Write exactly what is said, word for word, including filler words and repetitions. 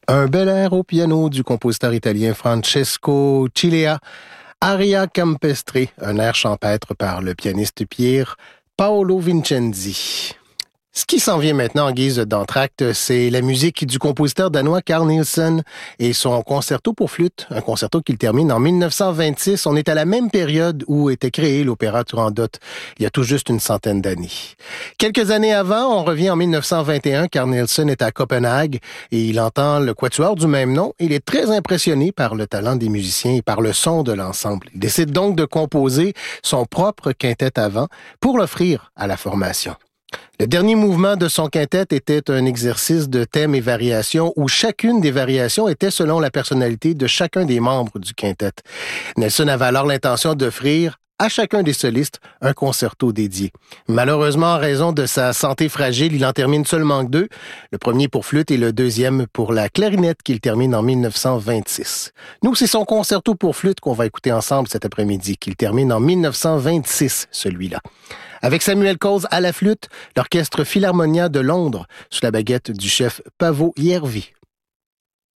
Un bel air au piano du compositeur italien Francesco Cilea, Aria Campestre, un air champêtre par le pianiste Pier Paolo Vincenzi. Ce qui s'en vient maintenant en guise d'entracte, c'est la musique du compositeur danois Carl Nielsen et son concerto pour flûte, un concerto qu'il termine en dix-neuf cent vingt-six. On est à la même période où était créé l'opéra Turandot, il y a tout juste une centaine d'années. Quelques années avant, on revient en dix-neuf cent vingt et un, Carl Nielsen est à Copenhague et il entend le quatuor du même nom. Il est très impressionné par le talent des musiciens et par le son de l'ensemble. Il décide donc de composer son propre quintet à vent pour l'offrir à la formation. Le dernier mouvement de son quintet était un exercice de thèmes et variations où chacune des variations était selon la personnalité de chacun des membres du quintet. Nielsen avait alors l'intention d'offrir à chacun des solistes un concerto dédié. Malheureusement, en raison de sa santé fragile, il en termine seulement deux, le premier pour flûte et le deuxième pour la clarinette qu'il termine en dix-neuf cent vingt-six. Nous, c'est son concerto pour flûte qu'on va écouter ensemble cet après-midi, qu'il termine en dix-neuf cent vingt-six, celui-là. Avec Samuel Coles à la flûte, l'Orchestre Philharmonia de Londres, sous la baguette du chef Paavo Järvi.